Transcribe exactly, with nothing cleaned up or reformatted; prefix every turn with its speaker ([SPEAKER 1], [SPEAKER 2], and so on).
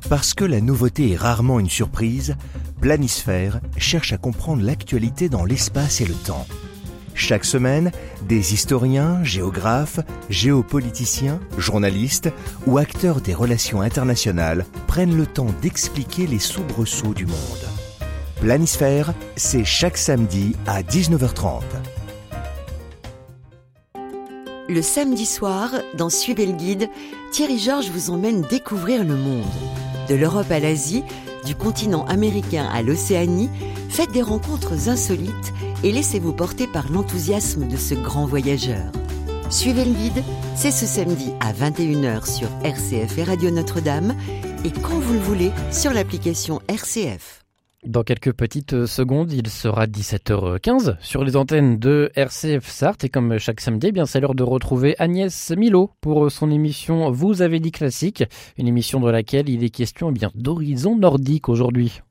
[SPEAKER 1] Parce que la nouveauté est rarement une surprise, Planisphère cherche à comprendre l'actualité dans l'espace et le temps. Chaque semaine, des historiens, géographes, géopoliticiens, journalistes ou acteurs des relations internationales prennent le temps d'expliquer les soubresauts du monde. Planisphère, c'est chaque samedi à dix-neuf heures trente.
[SPEAKER 2] Le samedi soir, dans Suivez le guide, Thierry Georges vous emmène découvrir le monde. De l'Europe à l'Asie, du continent américain à l'Océanie, faites des rencontres insolites et laissez-vous porter par l'enthousiasme de ce grand voyageur. Suivez le guide, c'est ce samedi à vingt et une heures sur R C F et Radio Notre-Dame et quand vous le voulez sur l'application R C F.
[SPEAKER 3] Dans quelques petites secondes, il sera dix-sept heures quinze sur les antennes de R C F Sarthe. Et comme chaque samedi, eh bien, c'est l'heure de retrouver Agnès Milot pour son émission Vous avez dit classique, une émission dans laquelle il est question eh bien, d'horizon nordique aujourd'hui.